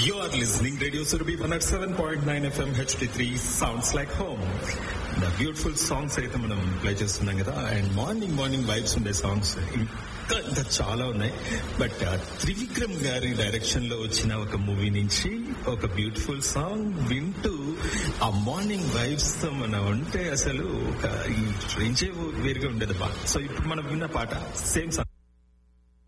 You are listening Radio Surabhi 107.9 FM HD3 sounds like home. The beautiful songs అయితే మనం play చేస్తున్నాం కదా, and morning vibes ఉండే songs ఇంకా చాలా ఉన్నాయి. బట్ త్రివిక్రమ్ గారి డైరెక్షన్ లో వచ్చిన ఒక మూవీ నుంచి ఒక బ్యూటిఫుల్ సాంగ్ వింటూ ఆ మార్నింగ్ వైబ్స్ తో మనం ఉంటే అసలు ఒక ఈ రేంజే వేరుగా ఉండేది బా. సో ఇప్పుడు మనం విన్న పాట సేమ్ సాంగ్.